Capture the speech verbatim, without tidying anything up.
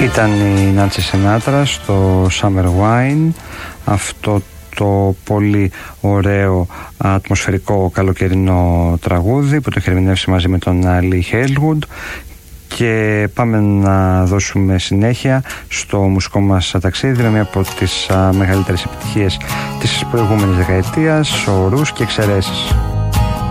Ήταν η Νάνση Σινάτρα στο Summer Wine, αυτό το πολύ ωραίο ατμοσφαιρικό καλοκαιρινό τραγούδι που το έχει ερμηνεύσει μαζί με τον Lee Halewood. Και πάμε να δώσουμε συνέχεια στο μουσικό μας ταξίδι με μία από τις α, μεγαλύτερες επιτυχίες της προηγούμενης δεκαετίας, ορούς και εξαιρέσεις.